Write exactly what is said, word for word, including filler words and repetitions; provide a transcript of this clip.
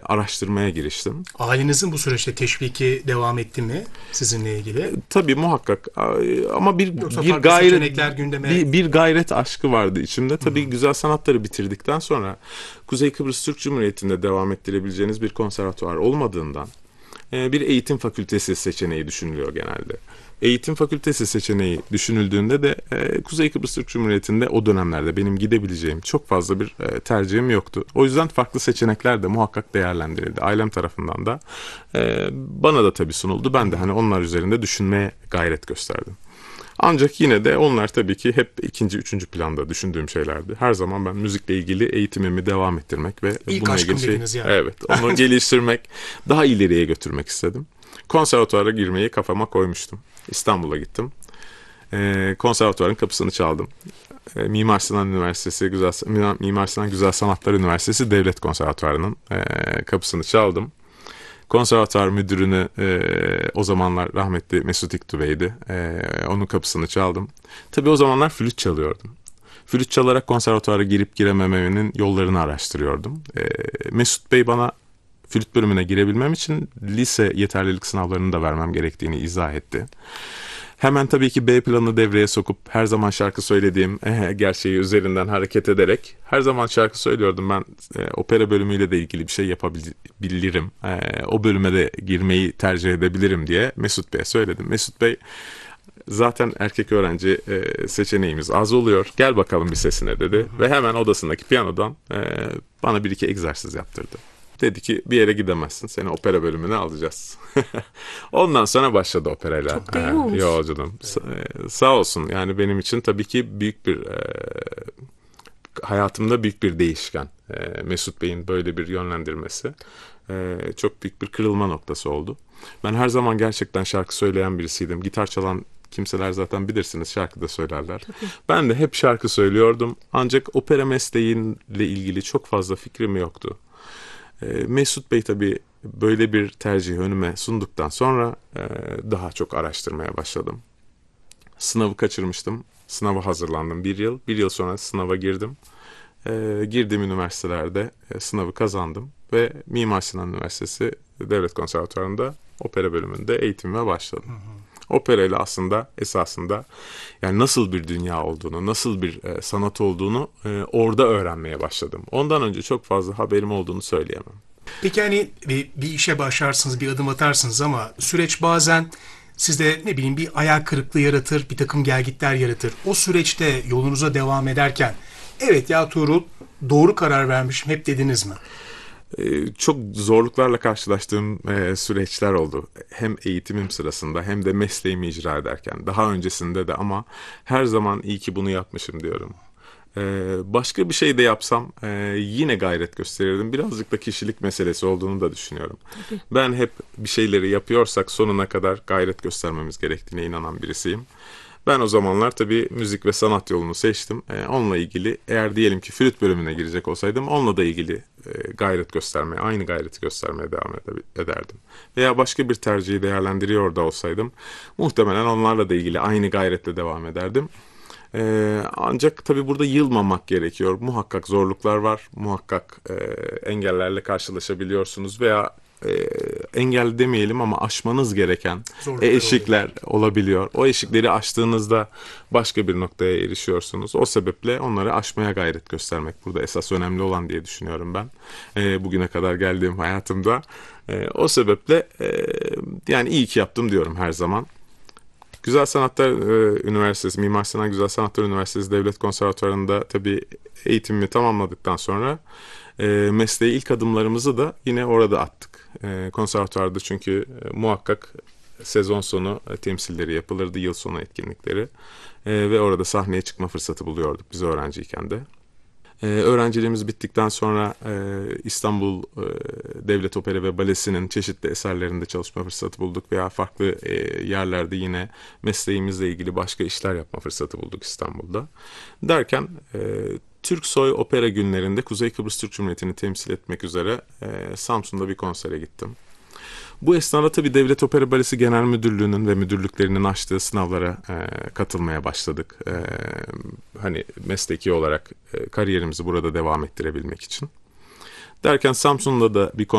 araştırmaya giriştim. Ailenizin bu süreçte teşviki devam etti mi sizinle ilgili? Tabii muhakkak ama bir Yoksa bir farklı gayret seçenekler gündeme... bir, bir gayret aşkı vardı içimde. Tabii Hı-hı. güzel sanatları bitirdikten sonra Kuzey Kıbrıs Türk Cumhuriyeti'nde devam ettirebileceğiniz bir konservatuvar olmadığından bir eğitim fakültesi seçeneği düşünülüyor genelde. Eğitim fakültesi seçeneği düşünüldüğünde de e, Kuzey Kıbrıs Türk Cumhuriyeti'nde o dönemlerde benim gidebileceğim çok fazla bir e, tercihim yoktu. O yüzden farklı seçenekler de muhakkak değerlendirildi. Ailem tarafından da e, bana da tabii sunuldu. Ben de hani onlar üzerinde düşünmeye gayret gösterdim. Ancak yine de onlar tabii ki hep ikinci, üçüncü planda düşündüğüm şeylerdi. Her zaman ben müzikle ilgili eğitimimi devam ettirmek ve İlk bununla aşkım ilgili şey, dediniz yani. evet, onu geliştirmek, daha ileriye götürmek istedim. Konservatuvara girmeyi kafama koymuştum. İstanbul'a gittim. Ee, konservatuvarın kapısını çaldım. Ee, Mimar Sinan Üniversitesi, Güzel, Mimar Sinan Güzel Sanatlar Üniversitesi Devlet Konservatuvarı'nın e, kapısını çaldım. Konservatuvar müdürünü e, o zamanlar rahmetli Mesut İktu Bey'di. E, onun kapısını çaldım. Tabii o zamanlar flüt çalıyordum. Flüt çalarak konservatuvara girip giremememin yollarını araştırıyordum. E, Mesut Bey bana flüt bölümüne girebilmem için lise yeterlilik sınavlarını da vermem gerektiğini izah etti. Hemen tabii ki B planını devreye sokup her zaman şarkı söylediğim e, gerçeği üzerinden hareket ederek her zaman şarkı söylüyordum. Ben e, opera bölümüyle de ilgili bir şey yapabilirim. E, o bölüme de girmeyi tercih edebilirim diye Mesut Bey'e söyledim. Mesut Bey, zaten erkek öğrenci e, seçeneğimiz az oluyor. Gel bakalım bir sesine dedi. Ve hemen odasındaki piyanodan e, bana bir iki egzersiz yaptırdı. Dedi ki bir yere gidemezsin. Seni opera bölümüne alacağız. Ondan sonra başladı operayla. Çok da iyi olmuş. Yolculuğum. Sa- sağ olsun. Yani benim için tabii ki büyük bir e, hayatımda büyük bir değişken. E, Mesut Bey'in böyle bir yönlendirmesi e, çok büyük bir kırılma noktası oldu. Ben her zaman gerçekten şarkı söyleyen birisiydim. Gitar çalan kimseler zaten bilirsiniz, şarkı da söylerler. Tabii. Ben de hep şarkı söylüyordum. Ancak opera mesleğiyle ilgili çok fazla fikrim yoktu. Mesut Bey tabii böyle bir tercihi önüme sunduktan sonra daha çok araştırmaya başladım. Sınavı kaçırmıştım. Sınava hazırlandım bir yıl. Bir yıl sonra sınava girdim. Girdiğim üniversitelerde sınavı kazandım. Ve Mimar Sinan Üniversitesi Devlet Konservatuvarı'nda opera bölümünde eğitimime başladım. Hı hı. Opera ile aslında esasında yani nasıl bir dünya olduğunu, nasıl bir e, sanat olduğunu e, orada öğrenmeye başladım. Ondan önce çok fazla haberim olduğunu söyleyemem. Peki hani bir, bir işe başlarsınız, bir adım atarsınız ama süreç bazen sizde ne bileyim bir hayal kırıklığı yaratır, bir takım gelgitler yaratır. O süreçte yolunuza devam ederken evet ya Tuğrul doğru karar vermişim hep dediniz mi? Çok zorluklarla karşılaştığım süreçler oldu. Hem eğitimim sırasında hem de mesleğimi icra ederken. Daha öncesinde de ama her zaman iyi ki bunu yapmışım diyorum. Başka bir şey de yapsam yine gayret gösterirdim. Birazcık da kişilik meselesi olduğunu da düşünüyorum. Tabii. Ben hep bir şeyleri yapıyorsak sonuna kadar gayret göstermemiz gerektiğine inanan birisiyim. Ben o zamanlar tabii müzik ve sanat yolunu seçtim. Ee, onunla ilgili eğer diyelim ki flüt bölümüne girecek olsaydım onunla da ilgili e, gayret göstermeye, aynı gayreti göstermeye devam ederdim. Veya başka bir tercihi değerlendiriyor da olsaydım muhtemelen onlarla da ilgili aynı gayretle devam ederdim. Ee, ancak tabii burada yılmamak gerekiyor. Muhakkak zorluklar var, muhakkak e, engellerle karşılaşabiliyorsunuz veya e, engel demeyelim ama aşmanız gereken Zorluklar eşikler oluyor. olabiliyor. O eşikleri aştığınızda başka bir noktaya erişiyorsunuz. O sebeple onları aşmaya gayret göstermek burada esas önemli olan diye düşünüyorum ben. E, bugüne kadar geldiğim hayatımda. E, o sebeple e, yani iyi ki yaptım diyorum her zaman. Güzel Sanatlar e, Üniversitesi, Mimar Sinan Güzel Sanatlar Üniversitesi Devlet Konservatuvarı'nda tabii eğitimimi tamamladıktan sonra e, mesleğe ilk adımlarımızı da yine orada attık. E, konservatuvarda çünkü e, muhakkak sezon sonu e, temsilleri yapılırdı, yıl sonu etkinlikleri e, ve orada sahneye çıkma fırsatı buluyorduk biz öğrenciyken de. Ee, öğrenciliğimiz bittikten sonra e, İstanbul e, Devlet Opera ve Balesi'nin çeşitli eserlerinde çalışma fırsatı bulduk veya farklı e, yerlerde yine mesleğimizle ilgili başka işler yapma fırsatı bulduk İstanbul'da. Derken e, Türksoy Opera Günlerinde Kuzey Kıbrıs Türk Cumhuriyeti'ni temsil etmek üzere e, Samsun'da bir konsere gittim. Bu esnada tabii Devlet Opera Balesi Genel Müdürlüğü'nün ve müdürlüklerinin açtığı sınavlara e, katılmaya başladık. E, hani mesleki olarak e, kariyerimizi burada devam ettirebilmek için. Derken Samsun'da da bir